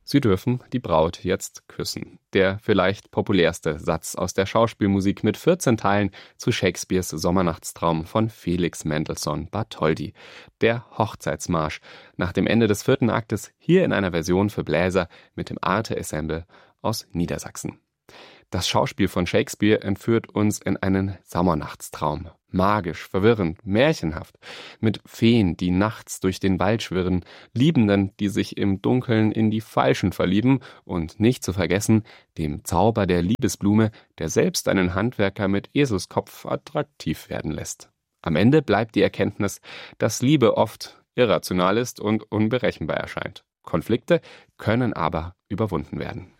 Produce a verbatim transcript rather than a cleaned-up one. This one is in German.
Sie dürfen die Braut jetzt küssen. Der vielleicht populärste Satz aus der Schauspielmusik mit vierzehn Teilen zu Shakespeares Sommernachtstraum von Felix Mendelssohn Bartholdy. Der Hochzeitsmarsch. Nach dem Ende des vierten Aktes hier in einer Version für Bläser mit dem Arte Ensemble aus Niedersachsen. Das Schauspiel von Shakespeare entführt uns in einen Sommernachtstraum. Magisch, verwirrend, märchenhaft. Mit Feen, die nachts durch den Wald schwirren, Liebenden, die sich im Dunkeln in die Falschen verlieben und nicht zu vergessen, dem Zauber der Liebesblume, der selbst einen Handwerker mit Eselskopf attraktiv werden lässt. Am Ende bleibt die Erkenntnis, dass Liebe oft irrational ist und unberechenbar erscheint. Konflikte können aber überwunden werden.